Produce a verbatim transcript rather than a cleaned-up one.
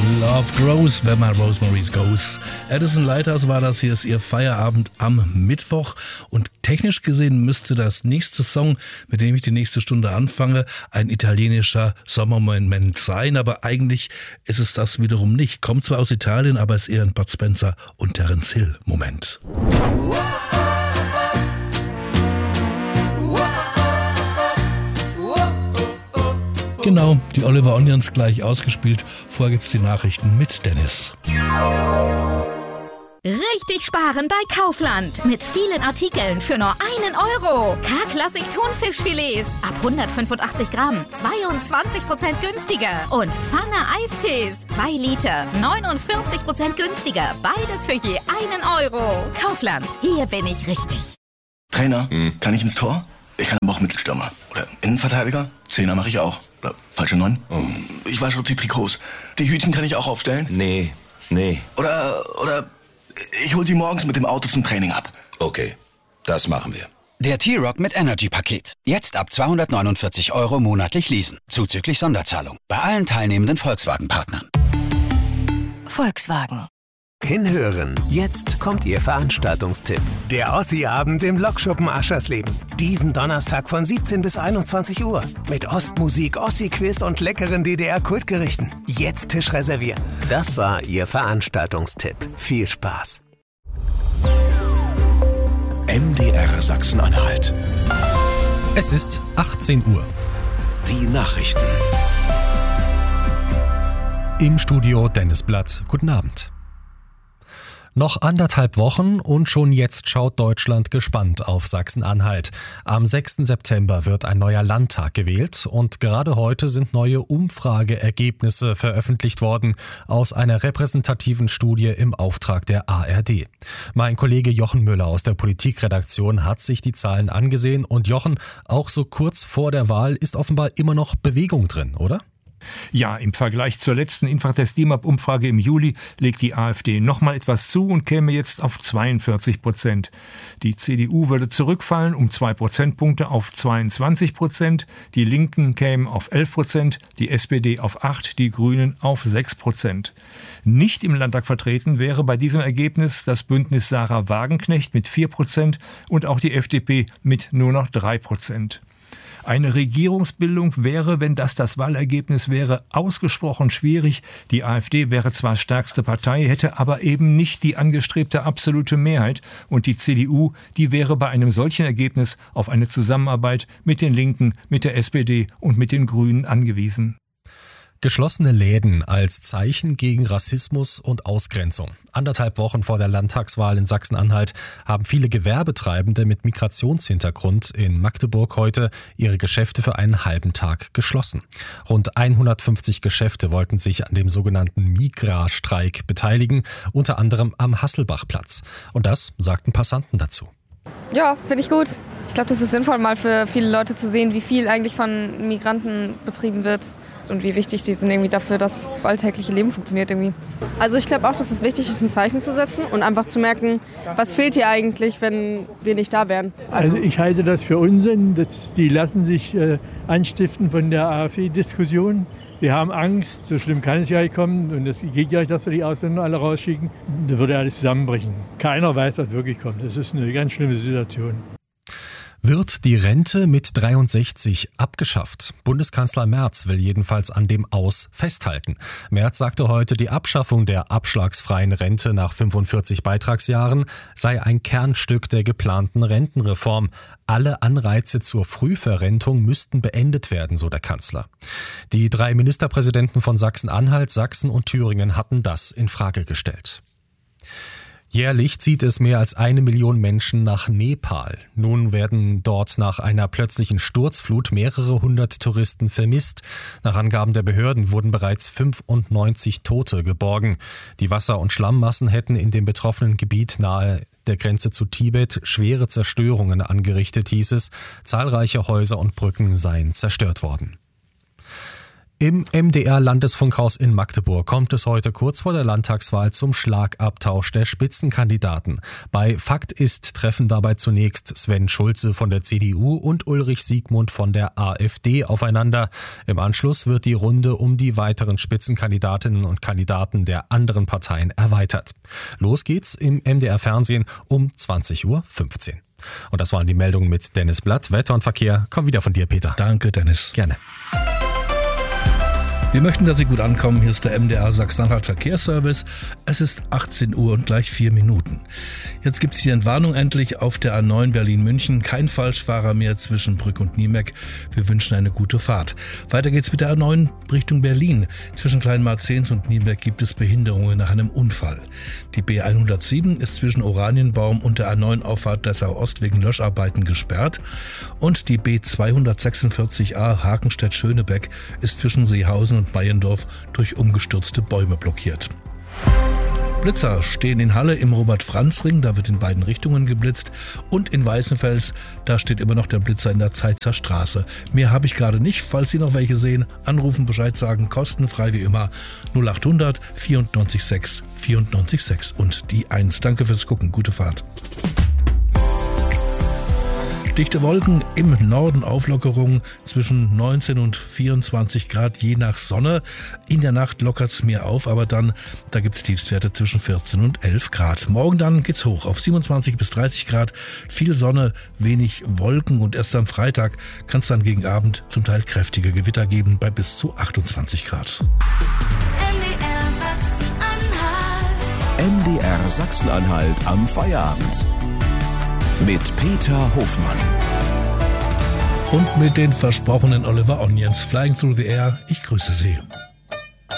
Love Grows, wenn man Rosemary's Goes. Addison Lighthouse war das, hier ist ihr Feierabend am Mittwoch und technisch gesehen müsste das nächste Song, mit dem ich die nächste Stunde anfange, ein italienischer Sommermoment sein, aber eigentlich ist es das wiederum nicht. Kommt zwar aus Italien, aber ist eher ein Bud Spencer und Terence Hill Moment. Genau, die Oliver Onions gleich ausgespielt. Vorher gibt's die Nachrichten mit Dennis. Richtig sparen bei Kaufland. Mit vielen Artikeln für nur einen Euro. K-Klassik Thunfischfilets ab hundertfünfundachtzig Gramm. zweiundzwanzig Prozent günstiger. Und Pfanne Eistees. zwei Liter. neunundvierzig Prozent günstiger. Beides für je einen Euro. Kaufland. Hier bin ich richtig. Trainer, hm. kann ich ins Tor? Ich kann aber auch Mittelstürmer. Oder Innenverteidiger. Zehner mache ich auch. Oder falsche Neun. Oh. Ich wasche auch die Trikots. Die Hütchen kann ich auch aufstellen. Nee, nee. Oder, oder ich hol sie morgens mit dem Auto zum Training ab. Okay, das machen wir. Der T-Rock mit Energy-Paket. Jetzt ab zweihundertneunundvierzig Euro monatlich leasen. Zuzüglich Sonderzahlung. Bei allen teilnehmenden Volkswagen-Partnern. Volkswagen. Hinhören. Jetzt kommt Ihr Veranstaltungstipp. Der Ossi-Abend im Lokschuppen Aschersleben. Diesen Donnerstag von siebzehn bis einundzwanzig Uhr. Mit Ostmusik, Ossi-Quiz und leckeren D D R-Kultgerichten. Jetzt Tisch reservieren. Das war Ihr Veranstaltungstipp. Viel Spaß. M D R Sachsen-Anhalt. Es ist achtzehn Uhr. Die Nachrichten. Im Studio Dennis Blatt. Guten Abend. Noch anderthalb Wochen und schon jetzt schaut Deutschland gespannt auf Sachsen-Anhalt. Am sechsten September wird ein neuer Landtag gewählt und gerade heute sind neue Umfrageergebnisse veröffentlicht worden aus einer repräsentativen Studie im Auftrag der A R D. Mein Kollege Jochen Müller aus der Politikredaktion hat sich die Zahlen angesehen und Jochen, auch so kurz vor der Wahl ist offenbar immer noch Bewegung drin, oder? Ja, im Vergleich zur letzten Infratest D I M A P-Umfrage im Juli legt die AfD noch mal etwas zu und käme jetzt auf zweiundvierzig Prozent. Die C D U würde zurückfallen um zwei Prozentpunkte auf zweiundzwanzig Prozent, die Linken kämen auf elf Prozent, die S P D auf acht, die Grünen auf sechs Prozent. Nicht im Landtag vertreten wäre bei diesem Ergebnis das Bündnis Sarah Wagenknecht mit vier Prozent und auch die F D P mit nur noch drei Prozent. Eine Regierungsbildung wäre, wenn das das Wahlergebnis wäre, ausgesprochen schwierig. Die AfD wäre zwar stärkste Partei, hätte aber eben nicht die angestrebte absolute Mehrheit. Und die C D U, die wäre bei einem solchen Ergebnis auf eine Zusammenarbeit mit den Linken, mit der S P D und mit den Grünen angewiesen. Geschlossene Läden als Zeichen gegen Rassismus und Ausgrenzung. Anderthalb Wochen vor der Landtagswahl in Sachsen-Anhalt haben viele Gewerbetreibende mit Migrationshintergrund in Magdeburg heute ihre Geschäfte für einen halben Tag geschlossen. Rund hundertfünfzig Geschäfte wollten sich an dem sogenannten Migra-Streik beteiligen, unter anderem am Hasselbachplatz. Und das sagten Passanten dazu. Ja, finde ich gut. Ich glaube, das ist sinnvoll, mal für viele Leute zu sehen, wie viel eigentlich von Migranten betrieben wird und wie wichtig die sind irgendwie dafür, dass das alltägliche Leben funktioniert irgendwie. Also ich glaube auch, dass es wichtig ist, ein Zeichen zu setzen und einfach zu merken, was fehlt hier eigentlich, wenn wir nicht da wären. Also ich halte das für Unsinn, dass die lassen sich äh, anstiften von der AfD-Diskussion. Wir haben Angst, so schlimm kann es ja nicht kommen und es geht ja nicht, dass wir die Ausländer alle rausschicken. Da würde alles zusammenbrechen. Keiner weiß, was wirklich kommt. Das ist eine ganz schlimme Situation. Wird die Rente mit dreiundsechzig abgeschafft? Bundeskanzler Merz will jedenfalls an dem Aus festhalten. Merz sagte heute, die Abschaffung der abschlagsfreien Rente nach fünfundvierzig Beitragsjahren sei ein Kernstück der geplanten Rentenreform. Alle Anreize zur Frühverrentung müssten beendet werden, so der Kanzler. Die drei Ministerpräsidenten von Sachsen-Anhalt, Sachsen und Thüringen hatten das in Frage gestellt. Jährlich zieht es mehr als eine Million Menschen nach Nepal. Nun werden dort nach einer plötzlichen Sturzflut mehrere hundert Touristen vermisst. Nach Angaben der Behörden wurden bereits fünfundneunzig Tote geborgen. Die Wasser- und Schlammmassen hätten in dem betroffenen Gebiet nahe der Grenze zu Tibet schwere Zerstörungen angerichtet, hieß es. Zahlreiche Häuser und Brücken seien zerstört worden. Im M D R-Landesfunkhaus in Magdeburg kommt es heute kurz vor der Landtagswahl zum Schlagabtausch der Spitzenkandidaten. Bei Fakt ist treffen dabei zunächst Sven Schulze von der C D U und Ulrich Siegmund von der AfD aufeinander. Im Anschluss wird die Runde um die weiteren Spitzenkandidatinnen und Kandidaten der anderen Parteien erweitert. Los geht's im M D R-Fernsehen um zwanzig Uhr fünfzehn. Und das waren die Meldungen mit Dennis Blatt. Wetter und Verkehr kommen wieder von dir, Peter. Danke, Dennis. Gerne. Wir möchten, dass Sie gut ankommen. Hier ist der M D R Sachsen-Anhalt Verkehrsservice. Es ist achtzehn Uhr und gleich vier Minuten. Jetzt gibt es die Entwarnung endlich auf der A neun Berlin-München. Kein Falschfahrer mehr zwischen Brück und Niemeck. Wir wünschen eine gute Fahrt. Weiter geht's mit der A neun Richtung Berlin. Zwischen Kleinmarzens und Niemeck gibt es Behinderungen nach einem Unfall. Die B hundertsieben ist zwischen Oranienbaum und der A neun Auffahrt Dessau Ost wegen Löscharbeiten gesperrt. Und die B zweihundertsechsundvierzig A Hakenstedt-Schönebeck ist zwischen Seehausen und Bayendorf durch umgestürzte Bäume blockiert. Blitzer stehen in Halle im Robert-Franz-Ring, da wird in beiden Richtungen geblitzt. Und in Weißenfels, da steht immer noch der Blitzer in der Zeitzer Straße. Mehr habe ich gerade nicht. Falls Sie noch welche sehen, anrufen, Bescheid sagen, kostenfrei wie immer. null achthundert vierundneunzig sechs vierundneunzig sechs und die eins. Danke fürs Gucken, gute Fahrt. Dichte Wolken, im Norden Auflockerung zwischen neunzehn und vierundzwanzig Grad je nach Sonne. In der Nacht lockert's mehr auf, aber dann, da gibt's Tiefstwerte zwischen vierzehn und elf Grad. Morgen dann geht's hoch auf siebenundzwanzig bis dreißig Grad. Viel Sonne, wenig Wolken und erst am Freitag kann es dann gegen Abend zum Teil kräftige Gewitter geben bei bis zu achtundzwanzig Grad. M D R Sachsen-Anhalt am Feierabend. Mit Peter Hofmann. Und mit den versprochenen Oliver Onions, Flying Through the Air. Ich grüße Sie.